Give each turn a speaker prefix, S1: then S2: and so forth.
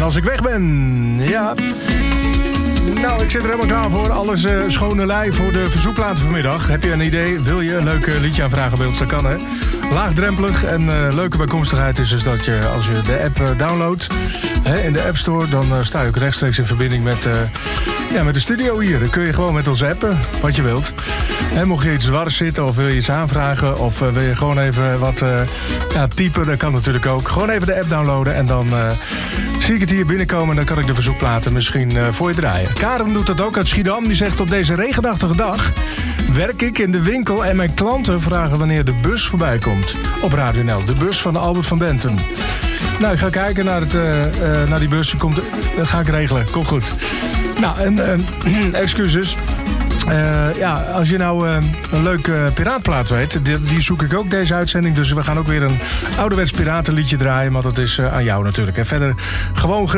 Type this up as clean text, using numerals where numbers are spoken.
S1: als ik weg ben, ja... Nou, ik zit er helemaal klaar voor. Alles schone lei voor de verzoekplaten vanmiddag. Heb je een idee? Wil je een leuk liedje aanvragen bij ons? Dat kan, hè? Laagdrempelig en leuke bijkomstigheid is dus dat je, als je de app downloadt... in de App Store, dan sta je ook rechtstreeks in verbinding met de studio hier. Dan kun je gewoon met ons appen, wat je wilt. Mocht je iets dwars zitten of wil je iets aanvragen... of wil je gewoon even wat typen, dat kan natuurlijk ook. Gewoon even de app downloaden en dan zie ik het hier binnenkomen... en dan kan ik de verzoekplaten misschien voor je draaien. Karen doet dat ook uit Schiedam. Die zegt op deze regenachtige dag... werk ik in de winkel en mijn klanten vragen wanneer de bus voorbij komt. Op Radio NL, de bus van Albert van Bentum. Nou, ik ga kijken naar die bus. Dat ga ik regelen. Komt goed. Nou, en excuses. Als je nou een leuk piraatplaat weet... Die zoek ik ook deze uitzending. Dus we gaan ook weer een ouderwets piratenliedje draaien. Maar dat is aan jou natuurlijk. En verder gewoon...